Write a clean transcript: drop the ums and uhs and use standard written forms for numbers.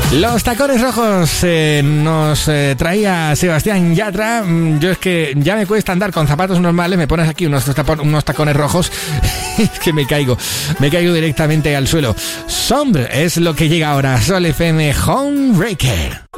Los tacones rojos nos traía Sebastián Yatra. Yo es que ya me cuesta andar con zapatos normales, me pones aquí unos tacones rojos, es que me caigo directamente al suelo. Sombre es lo que llega ahora, Sol FM Homebreaker.